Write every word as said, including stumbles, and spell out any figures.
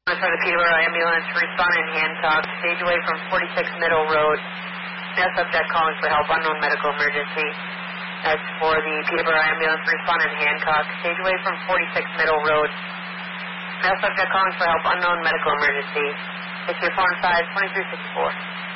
For the Peterborough ambulance, respond in Hancock, stage away from forty-six Middle Road. No subject calling for help, unknown medical emergency. That's for the Peterborough ambulance, respond in Hancock, stage away from forty-six Middle Road. No subject calling for help, unknown medical emergency. It's your phone size twenty-three sixty-four.